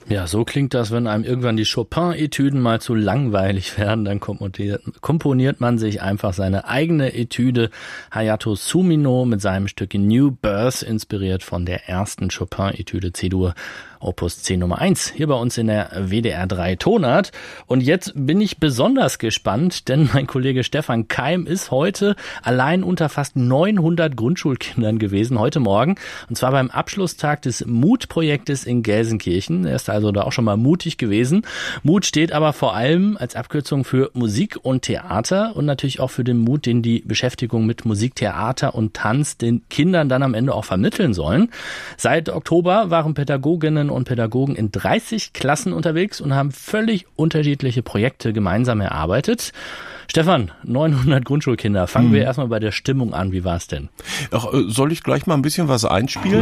Ja, so klingt das, wenn einem irgendwann die Chopin-Etüden mal zu langweilig werden, dann komponiert man sich einfach seine eigene Etüde. Hayato Sumino mit seinem Stück New Birth, inspiriert von der ersten Chopin-Etüde C-Dur, Opus 10 Nummer 1, hier bei uns in der WDR 3 Tonart. Und jetzt bin ich besonders gespannt, denn mein Kollege Stefan Keim ist heute allein unter fast 900 Grundschulkindern gewesen, heute Morgen. Und zwar beim Abschlusstag des Mut-Projektes in Gelsenkirchen. Er ist also da auch schon mal mutig gewesen. Mut steht aber vor allem als Abkürzung für Musik und Theater und natürlich auch für den Mut, den die Beschäftigung mit Musik, Theater und Tanz den Kindern dann am Ende auch vermitteln sollen. Seit Oktober waren Pädagoginnen und Pädagogen in 30 Klassen unterwegs und haben völlig unterschiedliche Projekte gemeinsam erarbeitet. Stefan, 900 Grundschulkinder. Fangen wir erstmal bei der Stimmung an. Wie war es denn? Ach, soll ich gleich mal ein bisschen was einspielen?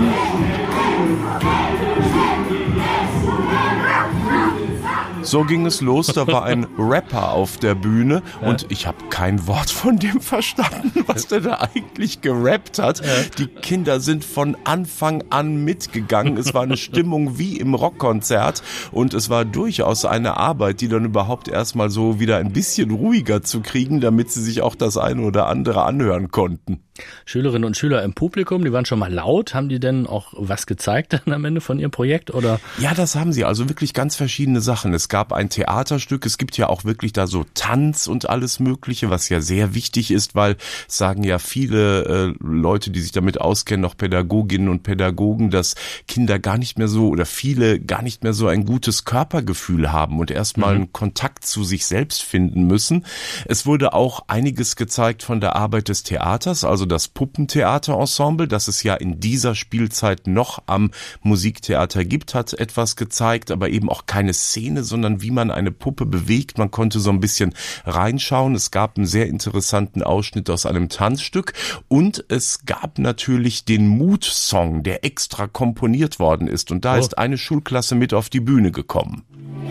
So ging es los, da war ein Rapper auf der Bühne und ich habe kein Wort von dem verstanden, was der da eigentlich gerappt hat. Die Kinder sind von Anfang an mitgegangen. Es war eine Stimmung wie im Rockkonzert und es war durchaus eine Arbeit, die dann überhaupt erstmal so wieder ein bisschen ruhiger zu kriegen, damit sie sich auch das eine oder andere anhören konnten. Schülerinnen und Schüler im Publikum, die waren schon mal laut. Haben die denn auch was gezeigt dann am Ende von ihrem Projekt, oder? Ja, das haben sie. Also wirklich ganz verschiedene Sachen. Es gab ein Theaterstück. Es gibt ja auch wirklich da so Tanz und alles Mögliche, was ja sehr wichtig ist, weil sagen ja viele Leute, die sich damit auskennen, auch Pädagoginnen und Pädagogen, dass Kinder gar nicht mehr so oder viele gar nicht mehr so ein gutes Körpergefühl haben und erstmal einen Kontakt zu sich selbst finden müssen. Es wurde auch einiges gezeigt von der Arbeit des Theaters, also das Puppentheaterensemble, das es ja in dieser Spielzeit noch am Musiktheater gibt, hat etwas gezeigt, aber eben auch keine Szene, sondern wie man eine Puppe bewegt. Man konnte so ein bisschen reinschauen. Es gab einen sehr interessanten Ausschnitt aus einem Tanzstück und es gab natürlich den Mut-Song, der extra komponiert worden ist. Und da ist eine Schulklasse mit auf die Bühne gekommen.